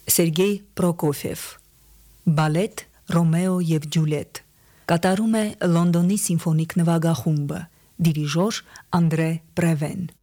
Սերգեյ Պրոկոֆիև, բալետ Ռոմեո և Ջուլիետ, կատարում է Լոնդոնի սիմֆոնիկ նվագախումբը, դիրիժոր Անդրե Պրևեն։